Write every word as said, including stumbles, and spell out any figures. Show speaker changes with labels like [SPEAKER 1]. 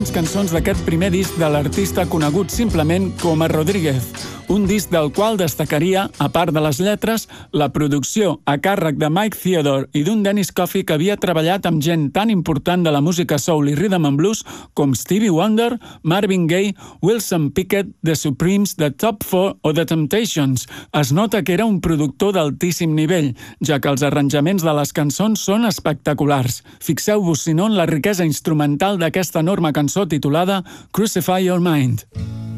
[SPEAKER 1] cançons d'aquest primer disc de l'artista conegut simplement com a Rodríguez, un disc del qual destacaria, a part de les lletres, la producció a càrrec de Mike Theodore i d'un Dennis Coffey que havia treballat amb gent tan important de la música soul i rhythm and blues com Stevie Wonder, Marvin Gaye, Wilson Pickett, The Supremes, The Top Four o The Temptations. Es nota que era un productor d'altíssim nivell, ja que els arranjaments de les cançons són espectaculars. Fixeu-vos, si no, en la riquesa instrumental d'aquesta enorme cançó titulada Crucify Your Mind.